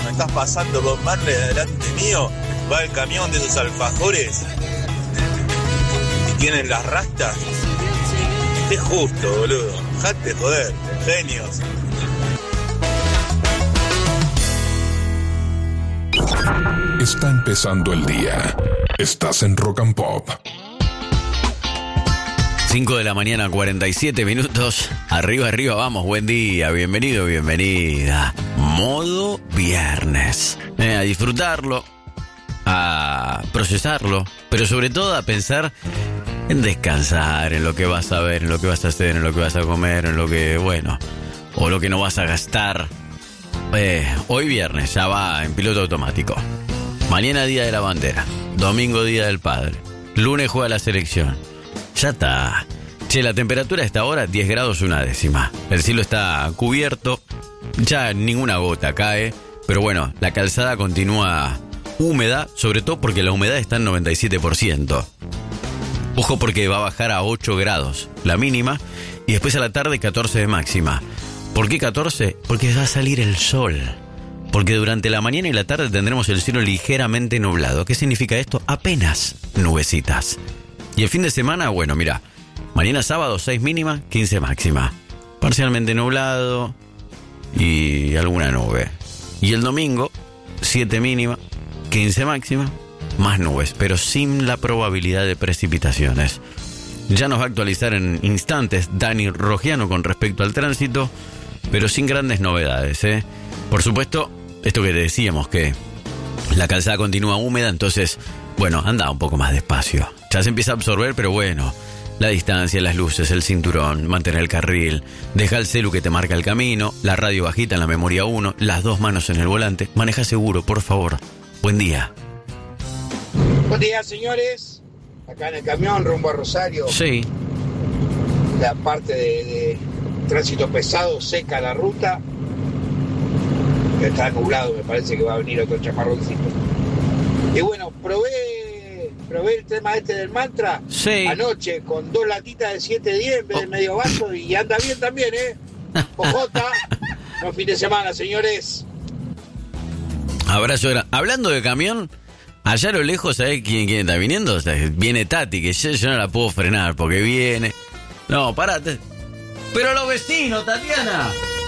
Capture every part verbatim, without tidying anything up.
me estás pasando Bob Marley delante mío, va el camión de esos alfajores y tienen las rastas. Es justo, boludo. Dejate joder, genios. Está empezando el día. Estás en Rock and Pop. cinco de la mañana, cuarenta y siete minutos. Arriba, arriba, vamos. Buen día, bienvenido, bienvenida. Modo viernes. Eh, a disfrutarlo, a procesarlo, pero sobre todo a pensar en descansar, en lo que vas a ver, en lo que vas a hacer, en lo que vas a comer, en lo que, bueno, o lo que no vas a gastar. Eh, hoy viernes ya va en piloto automático. Mañana día de la bandera. Domingo día del padre. Lunes juega la selección. Ya está. Che, la temperatura a esta hora diez grados una décima. El cielo está cubierto. Ya ninguna gota cae. Pero bueno, la calzada continúa húmeda. Sobre todo porque la humedad está en noventa y siete por ciento. Ojo porque va a bajar a ocho grados la mínima. Y después a la tarde catorce de máxima. ¿Por qué catorce? Porque va a salir el sol. Porque durante la mañana y la tarde tendremos el cielo ligeramente nublado. ¿Qué significa esto? Apenas nubecitas. Y el fin de semana, bueno, mira, mañana sábado seis mínima, quince máxima. Parcialmente nublado y alguna nube. Y el domingo siete mínima, quince máxima, más nubes, pero sin la probabilidad de precipitaciones. Ya nos va a actualizar en instantes Dani Rogiano con respecto al tránsito, pero sin grandes novedades, ¿eh? Por supuesto, esto que te decíamos, que la calzada continúa húmeda, entonces, bueno, anda un poco más despacio. Ya se empieza a absorber, pero bueno, la distancia, las luces, el cinturón, mantener el carril, deja el celu que te marca el camino, la radio bajita en la memoria uno, las dos manos en el volante. Maneja seguro, por favor. Buen día. Buen día, señores. Acá en el camión, rumbo a Rosario. Sí. La parte de, de tránsito pesado, seca la ruta. Está nublado, me parece que va a venir otro chaparroncito. Y bueno, probé probé el tema este del mantra sí. Anoche con dos latitas de siete diez en vez de medio vaso y anda bien también, ¿eh? Ojota, no fin de semana, señores. Abrazo grande. Hablando de camión, allá a lo lejos, ¿sabés quién, quién está viniendo? O sea, viene Tati, que yo, yo no la puedo frenar porque viene. No, parate. Pero los vecinos, Tatiana.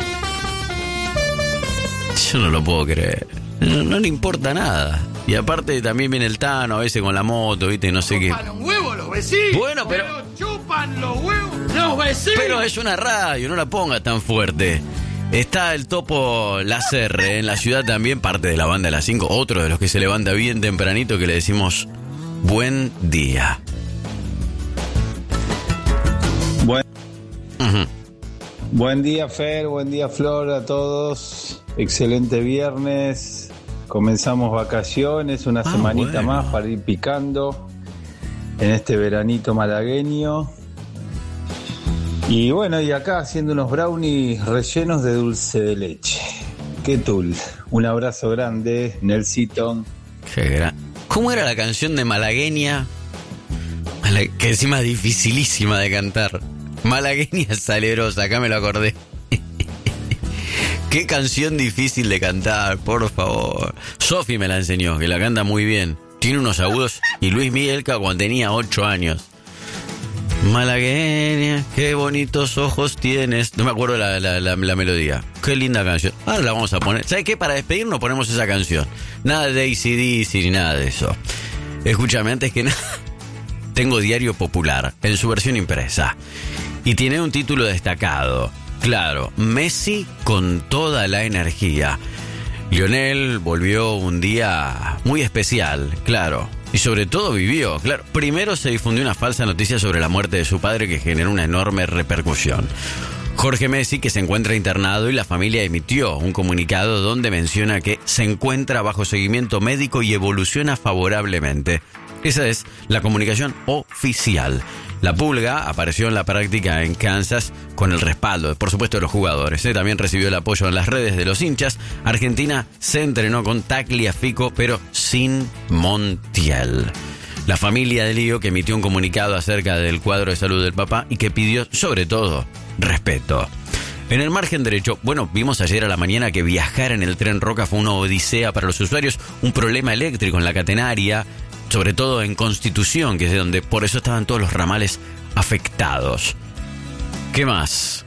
Yo no lo puedo creer. No, no le importa nada. Y aparte también viene el Tano a veces con la moto, ¿viste? No sé qué. Chupan un huevo los vecinos. Bueno, pero... pero chupan los huevos los vecinos. Pero es una radio, no la pongas tan fuerte. Está el Topo Lacerre en la ciudad también, parte de la banda de las cinco. Otro de los que se levanta bien tempranito, que le decimos buen día. Buen, Uh-huh. buen día, Fer, buen día, Flor, a todos. Excelente viernes. Comenzamos vacaciones, una Ah, semanita bueno. más para ir picando en este veranito malagueño. Y bueno, y acá haciendo unos brownies rellenos de dulce de leche. ¿Qué tul? Un abrazo grande, Nelsito. Qué gran... ¿Cómo era la canción de Malagueña? Mala- Que encima es dificilísima de cantar. Malagueña salerosa, acá me lo acordé. Qué canción difícil de cantar, por favor. Sofi me la enseñó, que la canta muy bien. Tiene unos agudos. Y Luis Miguelca cuando tenía ocho años. Malagueña, qué bonitos ojos tienes. No me acuerdo la, la, la, la melodía. Qué linda canción. Ahora la vamos a poner. ¿Sabes qué? Para despedirnos ponemos esa canción. Nada de A C D C ni nada de eso. Escúchame, antes que nada, tengo Diario Popular en su versión impresa. Y tiene un título destacado. Claro, Messi con toda la energía. Lionel volvió un día muy especial, claro. Y sobre todo vivió, claro. Primero se difundió una falsa noticia sobre la muerte de su padre que generó una enorme repercusión. Jorge Messi, que se encuentra internado, y la familia emitió un comunicado donde menciona que se encuentra bajo seguimiento médico y evoluciona favorablemente. Esa es la comunicación oficial. La pulga apareció en la práctica en Kansas con el respaldo, por supuesto, de los jugadores. ¿eh? También recibió el apoyo en las redes de los hinchas. Argentina se entrenó con Tagliafico, pero sin Montiel. La familia de Lío, que emitió un comunicado acerca del cuadro de salud del papá y que pidió, sobre todo, respeto. En el margen derecho, bueno, vimos ayer a la mañana que viajar en el tren Roca fue una odisea para los usuarios, un problema eléctrico en la catenaria, sobre todo en Constitución, que es de donde por eso estaban todos los ramales afectados. ¿Qué más?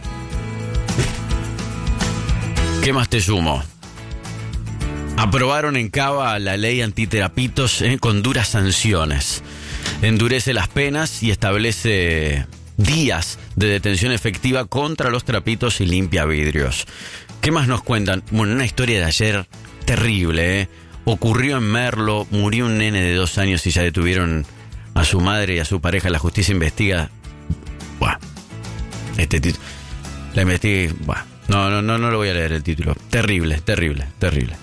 ¿Qué más te sumo? Aprobaron en Cava la ley antiterapitos eh, con duras sanciones. Endurece las penas y establece días de detención efectiva contra los trapitos y limpia vidrios. ¿Qué más nos cuentan? Bueno, una historia de ayer terrible, ¿eh? Ocurrió en Merlo, murió un nene de dos años y ya detuvieron a su madre y a su pareja. La justicia investiga... Buah. Este título... La investiga... Buah. No, no, no, no lo voy a leer el título. Terrible, terrible, terrible.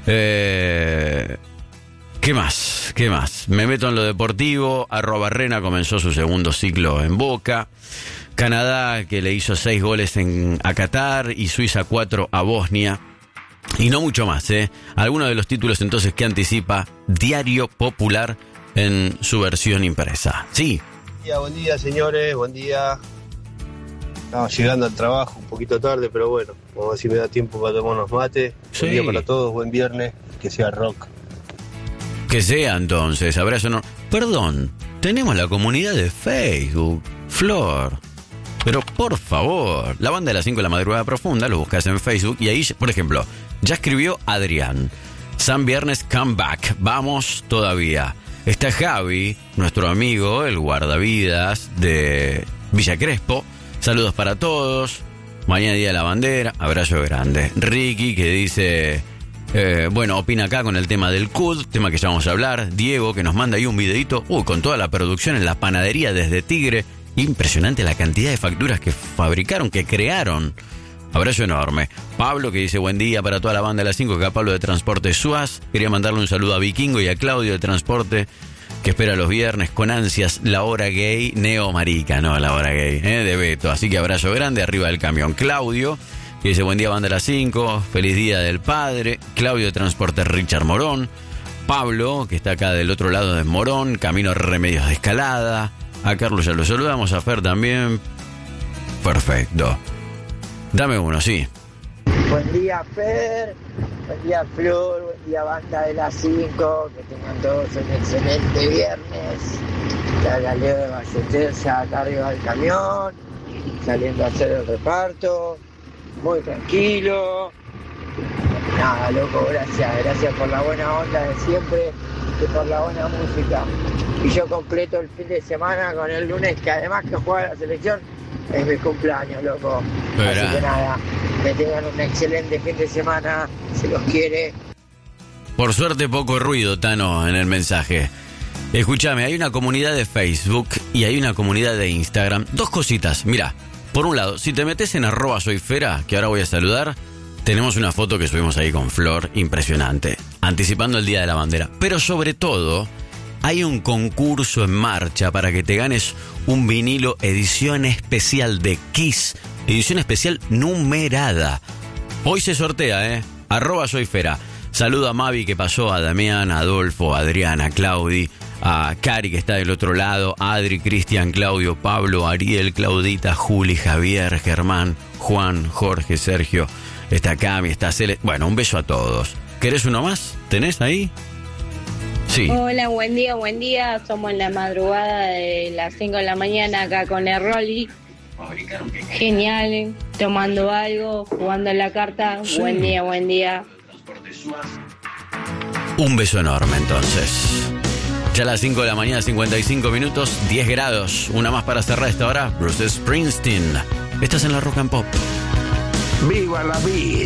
Eh... ¿Qué más? ¿Qué más? Me meto en lo deportivo. Arrobarrena comenzó su segundo ciclo en Boca. Canadá, que le hizo seis goles en, a Qatar, y Suiza cuatro a Bosnia. Y no mucho más, ¿eh? Algunos de los títulos entonces que anticipa Diario Popular en su versión impresa. Sí. Buen día, buen día, señores, buen día. Estamos llegando al trabajo un poquito tarde, pero bueno, vamos a ver si me da tiempo para tomar unos mates. Sí. Buen día para todos, buen viernes, que sea rock. Que sea entonces, abrazo no. Perdón, tenemos la comunidad de Facebook, Flor. Pero por favor, la banda de las cinco de la madrugada profunda, lo buscas en Facebook y ahí, por ejemplo, ya escribió Adrián. San Viernes Comeback, vamos todavía. Está Javi, nuestro amigo, el guardavidas de Villa Crespo. Saludos para todos. Mañana día de la bandera, abrazo grande. Ricky que dice... Eh, bueno, opina acá con el tema del C U D, tema que ya vamos a hablar. Diego, que nos manda ahí un videito, uy, con toda la producción en la panadería desde Tigre. Impresionante la cantidad de facturas que fabricaron, que crearon. Abrazo enorme. Pablo, que dice buen día para toda la banda de las cinco, acá Pablo de Transporte Suaz. Quería mandarle un saludo a Vikingo y a Claudio de Transporte, que espera los viernes con ansias la hora gay, neo marica, no, la hora gay, eh, de Beto. Así que abrazo grande, arriba del camión. Claudio, que dice buen día banda de las cinco, feliz día del padre. Claudio de Transporte Richard Morón. Pablo, que está acá del otro lado de Morón, camino Remedios de Escalada. A Carlos ya lo saludamos, a Fer también. Perfecto. Dame uno, sí. Buen día Fer, buen día Flor, buen día banda de las cinco, que tengan todos un excelente viernes. La Leo de Valleterza acá arriba del camión, saliendo a hacer el reparto. Muy tranquilo. Nada, loco, gracias. Gracias por la buena onda de siempre y por la buena música. Y yo completo el fin de semana con el lunes, que además que juega la selección, es mi cumpleaños, loco. Verá. Así que nada, que tengan un excelente fin de semana. Se los quiere. Por suerte, poco ruido, Tano, en el mensaje. Escúchame, hay una comunidad de Facebook y hay una comunidad de Instagram. Dos cositas, mira. Por un lado, si te metes en arroba soyfera, que ahora voy a saludar, tenemos una foto que subimos ahí con Flor, impresionante, anticipando el Día de la Bandera. Pero sobre todo, hay un concurso en marcha para que te ganes un vinilo edición especial de Kiss, edición especial numerada. Hoy se sortea, ¿eh? Arroba soyfera. Saludo a Mavi que pasó, a Damián, a Adolfo, a Adriana, a Claudi, a Cari que está del otro lado, a Adri, Cristian, Claudio, Pablo, Ariel, Claudita, Juli, Javier, Germán, Juan, Jorge, Sergio, está Cami, está Cele. Bueno, un beso a todos. ¿Querés uno más? ¿Tenés ahí? Sí. Hola, buen día, buen día. Somos en la madrugada de las cinco de la mañana acá con el Rolly. Genial, tomando algo, jugando en la carta. Sí. Buen día, buen día. Un beso enorme entonces. Ya a las cinco de la mañana, cincuenta y cinco minutos, diez grados. Una más para cerrar esta hora. Bruce Springsteen. Estás en la Rock and Pop. ¡Viva la vida!